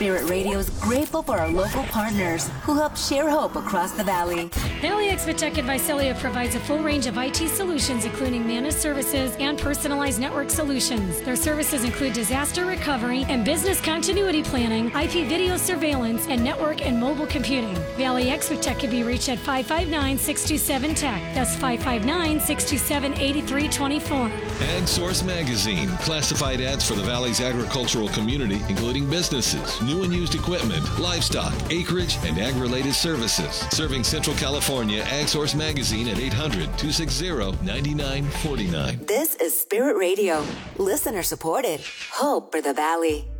Spirit Radio is grateful for our local partners who help share hope across the valley. Valley Exvitech and Visalia provides a full range of IT solutions, including managed services and personalized network solutions. Their services include disaster recovery and business continuity planning, IP video surveillance, and network and mobile computing. Valley Exvitech can be reached at 559-627-TECH. That's 559-627-8324. Ag Source Magazine, classified ads for the Valley's agricultural community, including businesses, new and used equipment, livestock, acreage, and ag-related services. Serving Central California, Ag Source Magazine at 800-260-9949. This is Spirit Radio. Listener supported. Hope for the Valley.